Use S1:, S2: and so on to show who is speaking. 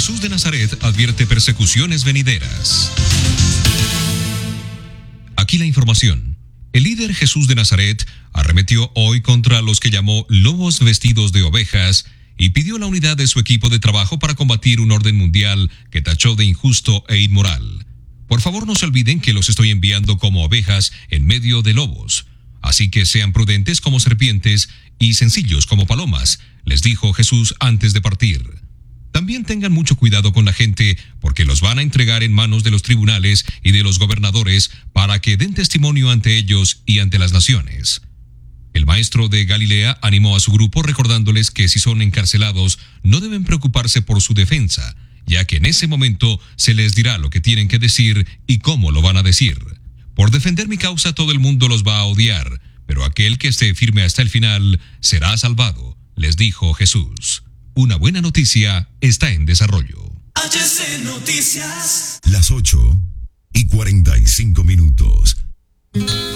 S1: Jesús de Nazaret advierte persecuciones venideras. Aquí la información. El líder Jesús de Nazaret arremetió hoy contra los que llamó lobos vestidos de ovejas y pidió la unidad de su equipo de trabajo para combatir un orden mundial que tachó de injusto e inmoral. Por favor, no se olviden que los estoy enviando como ovejas en medio de lobos. Así que sean prudentes como serpientes y sencillos como palomas, les dijo Jesús antes de partir. También tengan mucho cuidado con la gente, porque los van a entregar en manos de los tribunales y de los gobernadores para que den testimonio ante ellos y ante las naciones. El maestro de Galilea animó a su grupo recordándoles que si son encarcelados, no deben preocuparse por su defensa, ya que en ese momento se les dirá lo que tienen que decir y cómo lo van a decir. Por defender mi causa todo el mundo los va a odiar, pero aquel que esté firme hasta el final será salvado, les dijo Jesús. Una buena noticia está en desarrollo.
S2: HC Noticias.
S3: Las 8:45.